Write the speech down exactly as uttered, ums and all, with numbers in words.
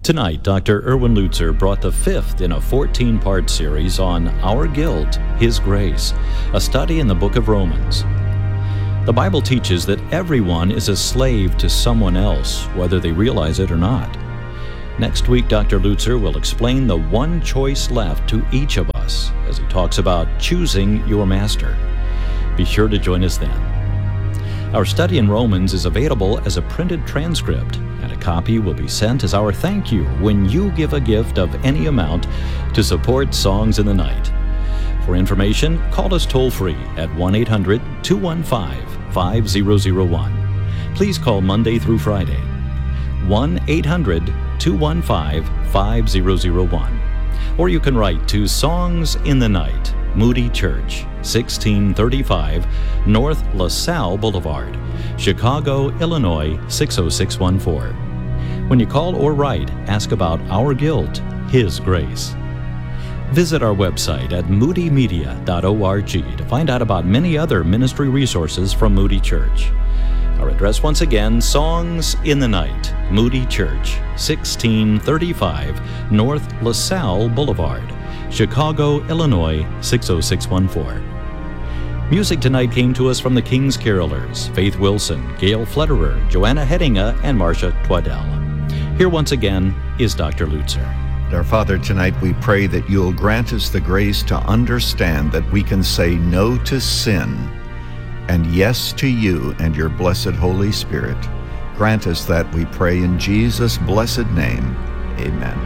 Tonight, Doctor Erwin Lutzer brought the fifth in a fourteen-part series on Our Guilt, His Grace, a study in the book of Romans. The Bible teaches that everyone is a slave to someone else, whether they realize it or not. Next week, Doctor Lutzer will explain the one choice left to each of us as he talks about choosing your master. Be sure to join us then. Our study in Romans is available as a printed transcript, and a copy will be sent as our thank you when you give a gift of any amount to support Songs in the Night. For information, call us toll-free at one eight hundred two one five five zero zero one. Please call Monday through Friday. one eight hundred two one five five zero zero one. Or you can write to Songs in the Night, Moody Church, sixteen thirty-five North LaSalle Boulevard, Chicago, Illinois six oh six one four. When you call or write, ask about Our Guilt, His Grace. Visit our website at moody media dot org to find out about many other ministry resources from Moody Church. Our address once again, Songs in the Night, Moody Church, sixteen thirty-five North LaSalle Boulevard, Chicago, Illinois six oh six one four. Music tonight came to us from the King's Carolers, Faith Wilson, Gail Flederer, Joanna Hedinga, and Marcia Twaddell. Here once again is Doctor Lutzer. Our Father, tonight we pray that you'll grant us the grace to understand that we can say no to sin and yes to you and your blessed Holy Spirit. Grant us that, we pray in Jesus' blessed name. Amen.